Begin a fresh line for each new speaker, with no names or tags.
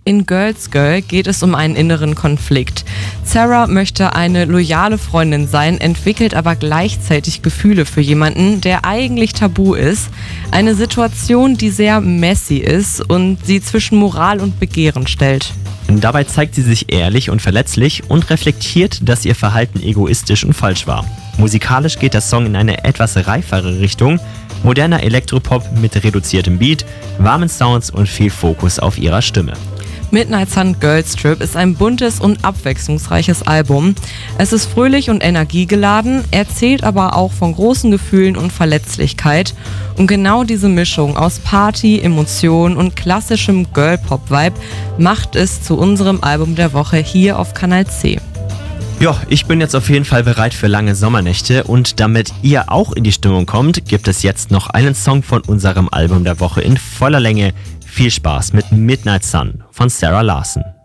In Girls Girl geht es um einen inneren Konflikt. Sarah möchte eine loyale Freundin sein, entwickelt aber gleichzeitig Gefühle für jemanden, der eigentlich tabu ist. Eine Situation, die sehr messy ist und sie zwischen Moral und Begehren stellt.
Dabei zeigt sie sich ehrlich und verletzlich und reflektiert, dass ihr Verhalten egoistisch und falsch war. Musikalisch geht der Song in eine etwas reifere Richtung. Moderner Elektropop mit reduziertem Beat, warmen Sounds und viel Fokus auf ihrer Stimme.
Midnight Sun Girls Trip ist ein buntes und abwechslungsreiches Album. Es ist fröhlich und energiegeladen, erzählt aber auch von großen Gefühlen und Verletzlichkeit. Und genau diese Mischung aus Party, Emotion und klassischem Girl-Pop-Vibe macht es zu unserem Album der Woche hier auf Kanal C.
Ja, ich bin jetzt auf jeden Fall bereit für lange Sommernächte und damit ihr auch in die Stimmung kommt, gibt es jetzt noch einen Song von unserem Album der Woche in voller Länge. Viel Spaß mit Midnight Sun von Sarah Larsson.